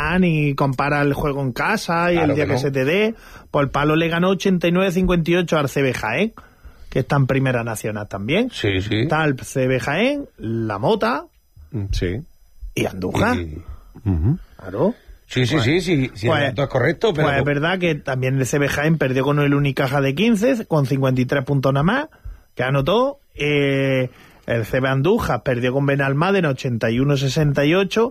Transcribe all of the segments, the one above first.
Jaén y compara el juego en casa y claro el día que se te dé, pues el Palo le ganó 89-58 al CB Jaén, que está en Primera Nacional también. Sí. Está el CB Jaén, la Mota y Andújar. Claro. Sí, pues, esto es correcto. Pero... Pues es verdad que también el CB Jaén perdió con el Unicaja de 15, con 53 puntos nada más, que anotó. El CB Andújar perdió con Benalmádena 81-68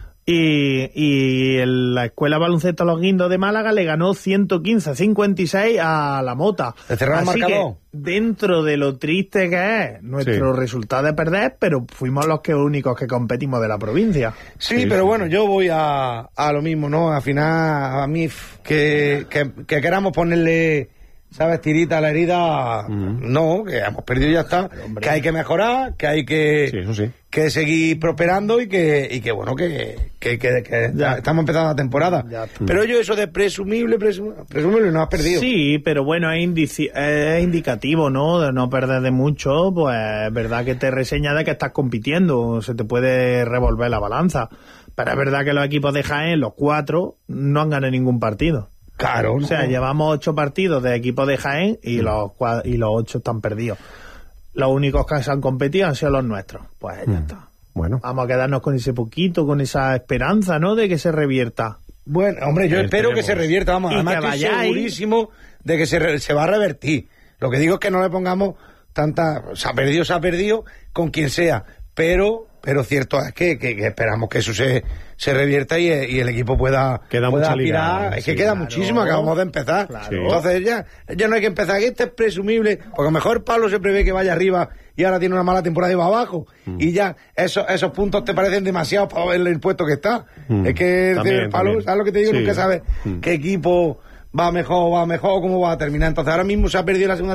y la Escuela Baloncesto Los Guindos de Málaga le ganó 115-56 a la Mota. Así que dentro de lo triste que es nuestro resultado de perder, pero fuimos los únicos que competimos de la provincia. Sí, pero bueno, yo voy a lo mismo, ¿no? Al final, a mí que queramos ponerle... ¿sabes? Tirita a la herida, no, que hemos perdido y ya está, que hay que mejorar, que hay que seguir prosperando y que bueno, que ya estamos empezando la temporada. Pero yo eso de presumible no has perdido. Sí, pero bueno, es indicativo, ¿no? De no perder de mucho, pues es verdad que te reseña de que estás compitiendo, se te puede revolver la balanza. Pero es verdad que los equipos de Jaén, los 4, no han ganado ningún partido. Claro, o sea, llevamos 8 partidos de equipo de Jaén y los 8 están perdidos. Los únicos que se han competido han sido los nuestros. Pues ya está. Bueno. Vamos a quedarnos con ese poquito, con esa esperanza, ¿no? De que se revierta. Bueno, hombre, yo espero que se revierta. Vamos, además estoy segurísimo de que se va a revertir. Lo que digo es que no le pongamos tanta... Se ha perdido con quien sea. Pero cierto es que esperamos que eso se revierta y el equipo pueda aspirar. Es que queda muchísimo, acabamos de empezar. Claro. Entonces ya no hay que empezar. Este es presumible, porque a lo mejor Pablo se prevé que vaya arriba y ahora tiene una mala temporada y va abajo. Y ya esos puntos te parecen demasiados para ver el puesto que está. Es que Pablo, ¿sabes lo que te digo? Nunca sabes qué equipo va mejor, cómo va a terminar. Entonces ahora mismo se ha perdido la segunda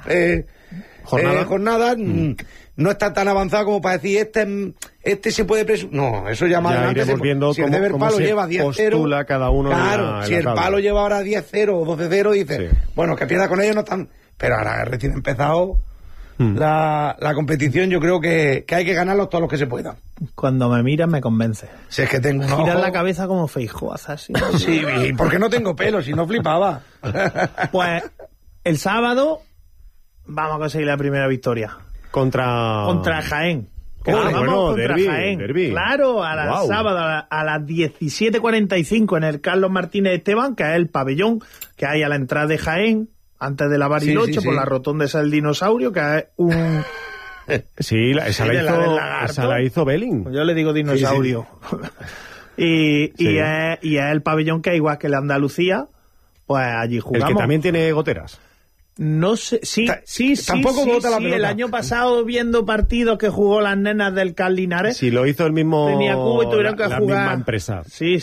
jornada. No está tan avanzado como para decir este se puede no, eso ya más adelante si el Deber Palo lleva 10-0 cada uno si el Palo lleva ahora 10-0 o 12-0 dice bueno, que pierda con ellos no están, pero ahora recién empezado la competición. Yo creo que hay que ganarlos todos los que se puedan. Cuando me miras me convence. Si es que tengo un ojo... Giras la cabeza como Feijóo así. Sí, porque no tengo pelo, si no flipaba. Pues el sábado vamos a conseguir la primera victoria. Contra Jaén. Contra Jaén. Derbi. Claro, sábado a las 17:45 en el Carlos Martínez Esteban, que es el pabellón que hay a la entrada de Jaén, antes de la Bariloche, por la rotonda esa del dinosaurio, que es un... Sí, esa la hizo Belling. Yo le digo dinosaurio. Y es el pabellón que es igual que el Andalucía, pues allí jugamos. El que también tiene goteras. No sé, sí. Tampoco bota la pelota. El año pasado viendo partidos que jugó las nenas del Cal Linares. Sí, lo hizo el mismo. Tenía cubo y tuvieron que la jugar. Misma empresa.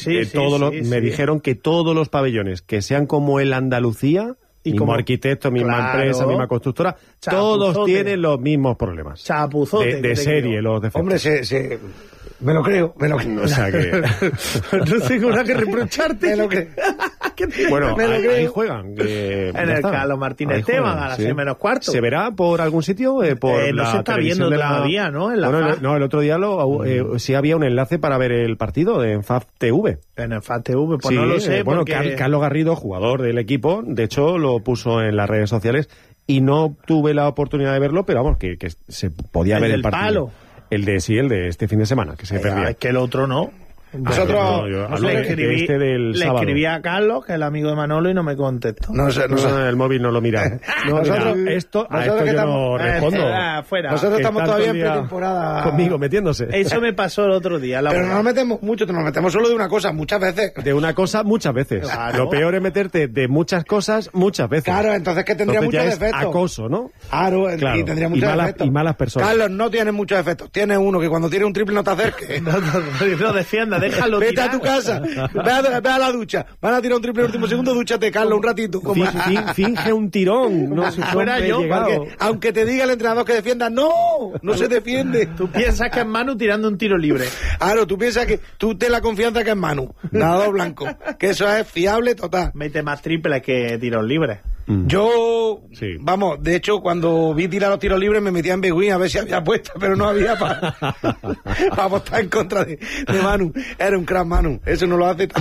Me dijeron que todos los pabellones que sean como el Andalucía, y mismo arquitecto, misma empresa, misma constructora, todos tienen los mismos problemas. Chapuzote. De serie, los defectos. Hombre, me lo creo. O sea que... no tengo nada que reprocharte. Me lo creo. Bueno, ahí juegan. En el Carlos Martínez Esteban, a las 6:45. ¿Se verá por algún sitio? Por no la se está viendo todavía, ¿no? El otro día sí había un enlace para ver el partido en FAF TV. En el FAF TV, pues no lo sé. Bueno, porque... Carlos Garrido, jugador del equipo, de hecho lo puso en las redes sociales y no tuve la oportunidad de verlo, pero vamos, que se podía ver el partido. Palo. El de este fin de semana, que se perdía. Es que el otro no. Nosotros le escribí a Carlos, que es el amigo de Manolo, y no me contestó. No sé. El móvil no lo mira. Nosotros yo no respondo. Fuera. Nosotros estamos todavía en pretemporada. Conmigo metiéndose. Eso me pasó el otro día. Pero no nos metemos mucho, nos metemos solo de una cosa, muchas veces. De una cosa, muchas veces. Claro. Lo peor es meterte de muchas cosas, muchas veces. Claro, entonces que tendría muchos defectos. Acoso, ¿no? Claro, y tendría muchos defectos. Y malas personas. Carlos, no tienes muchos defectos. Tienes uno que cuando tiene un triple no te acerques. No defienda, déjalo Vete tirar. A tu casa, ve a la ducha. Van a tirar un triple en el último segundo, dúchate, Carlos, un ratito. Finge un tirón. No, si fuera yo. Porque, aunque te diga el entrenador que defienda, no se defiende. Tú piensas que es Manu tirando un tiro libre. Claro, tú piensas que tú te la confianza que es Manu, nadador blanco. Que eso es fiable total. Mete más triples que tiros libres. Yo, vamos, de hecho, cuando vi tirar los tiros libres me metía en Beguín a ver si había apuesta, pero no había para apostar en contra de Manu. Era un crack Manu, eso no lo hace